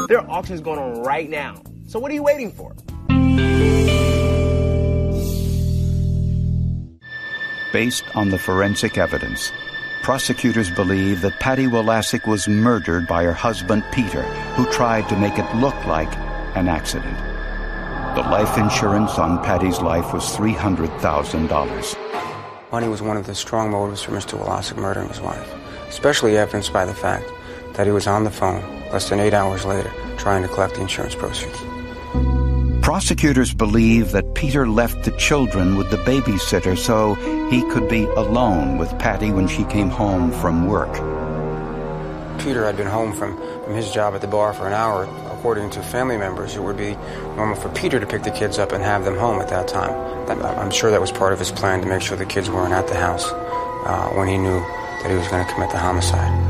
There are auctions going on right now. So what are you waiting for? Based on the forensic evidence, prosecutors believe that Patty Walasek was murdered by her husband, Peter, who tried to make it look like an accident. The life insurance on Patty's life was $300,000. Money was one of the strong motives for Mr. Walasek murdering his wife, especially evidenced by the fact that he was on the phone less than 8 hours later trying to collect the insurance proceeds. Prosecutors believe that Peter left the children with the babysitter so he could be alone with Patty when she came home from work. Peter had been home from his job at the bar for an hour. According to family members, it would be normal for Peter to pick the kids up and have them home at that time. I'm sure that was part of his plan to make sure the kids weren't at the house when he knew that he was going to commit the homicide.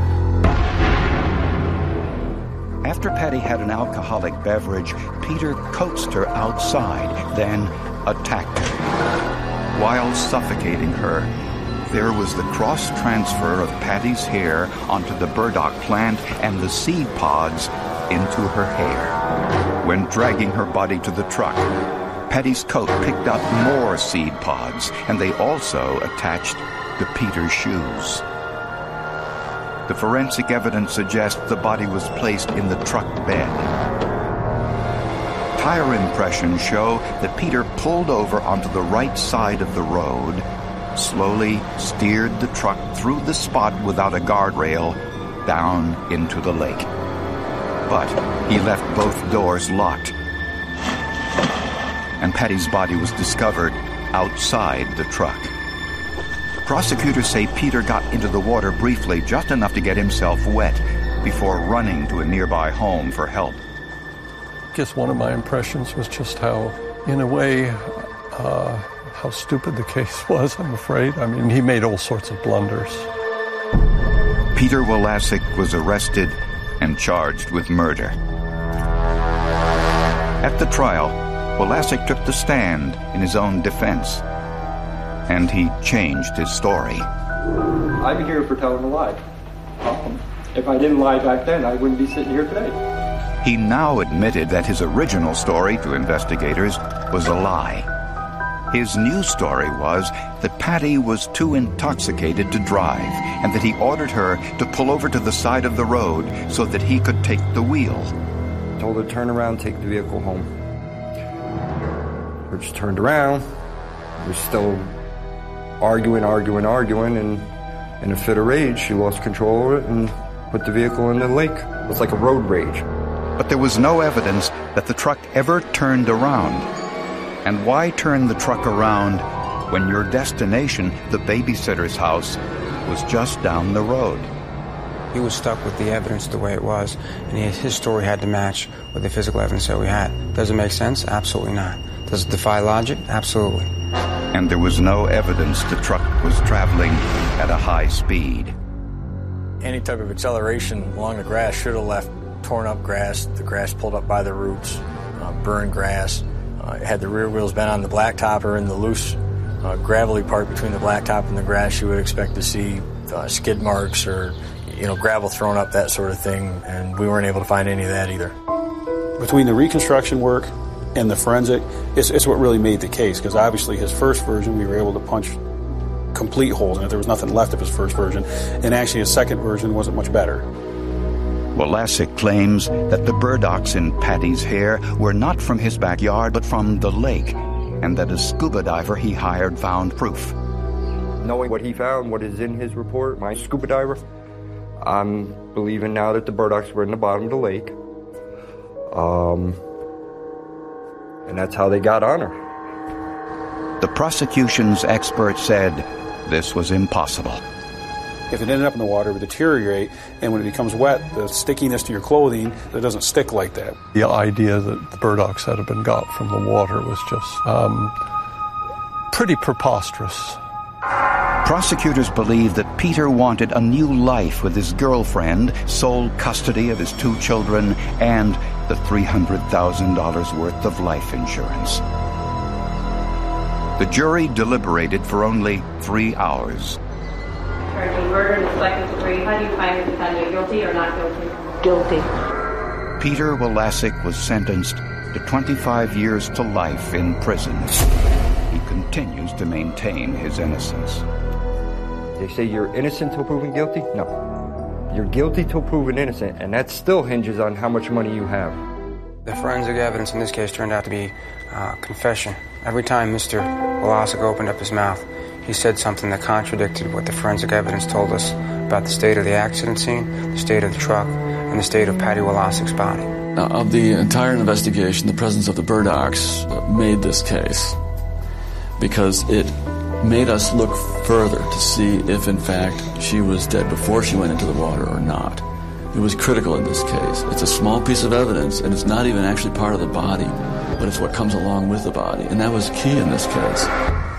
After Patty had an alcoholic beverage, Peter coaxed her outside, then attacked her. While suffocating her, there was the cross-transfer of Patty's hair onto the burdock plant and the seed pods into her hair. When dragging her body to the truck, Patty's coat picked up more seed pods, and they also attached to Peter's shoes. The forensic evidence suggests the body was placed in the truck bed. Tire impressions show that Peter pulled over onto the right side of the road, slowly steered the truck through the spot without a guardrail down into the lake. But he left both doors locked, and Patty's body was discovered outside the truck. Prosecutors say Peter got into the water briefly, just enough to get himself wet, before running to a nearby home for help. I guess one of my impressions was just how, in a way, how stupid the case was, I'm afraid. I mean, he made all sorts of blunders. Peter Walasek was arrested and charged with murder. At the trial, Walasek took the stand in his own defense, and he changed his story. I'm here for telling a lie. If I didn't lie back then, I wouldn't be sitting here today. He now admitted that his original story to investigators was a lie. His new story was that Patty was too intoxicated to drive, and that he ordered her to pull over to the side of the road so that he could take the wheel. Told her to turn around, take the vehicle home. Her just turned around. We're still arguing, and in a fit of rage, she lost control of it and put the vehicle in the lake. It was like a road rage. But there was no evidence that the truck ever turned around. And why turn the truck around when your destination, the babysitter's house, was just down the road? He was stuck with the evidence the way it was, and his story had to match with the physical evidence that we had. Does it make sense? Absolutely not. Does it defy logic? Absolutely. And there was no evidence the truck was traveling at a high speed. Any type of acceleration along the grass should have left torn up grass, the grass pulled up by the roots, burned grass. Had the rear wheels been on the blacktop or in the loose gravelly part between the blacktop and the grass, you would expect to see skid marks or gravel thrown up, that sort of thing, and we weren't able to find any of that either. Between the reconstruction work and the forensic, it's what really made the case, because obviously his first version, we were able to punch complete holes in it. There was nothing left of his first version, and actually his second version wasn't much better. Walasek claims that the burdocks in Patty's hair were not from his backyard, but from the lake, and that a scuba diver he hired found proof. Knowing what he found, what is in his report, my scuba diver, I'm believing now that the burdocks were in the bottom of the lake. And that's how they got on her. The prosecution's expert said this was impossible. If it ended up in the water, it would deteriorate, and when it becomes wet, the stickiness to your clothing, it doesn't stick like that. The idea that the burdocks had been got from the water was just pretty preposterous. Prosecutors believe that Peter wanted a new life with his girlfriend, sole custody of his 2 children, and the $300,000 worth of life insurance. The jury deliberated for only 3 hours. Charging murder in the second degree, how do you find the defendant, guilty or not guilty? Guilty. Peter Walasek was sentenced to 25 years to life in prison. He continues to maintain his innocence. They say you're innocent till proven guilty? No. You're guilty till proven innocent, and that still hinges on how much money you have. The forensic evidence in this case turned out to be confession. Every time Mr. Walasek opened up his mouth, he said something that contradicted what the forensic evidence told us about the state of the accident scene, the state of the truck, and the state of Patty Walasek's body. Now, of the entire investigation, the presence of the burdocks made this case because it made us look further to see if, in fact, she was dead before she went into the water or not. It was critical in this case. It's a small piece of evidence, and it's not even actually part of the body, but it's what comes along with the body, and that was key in this case.